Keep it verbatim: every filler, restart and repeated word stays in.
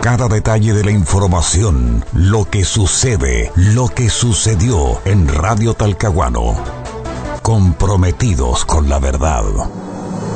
cada detalle de la información, lo que sucede, lo que sucedió en Radio Talcahuano. Comprometidos con la verdad.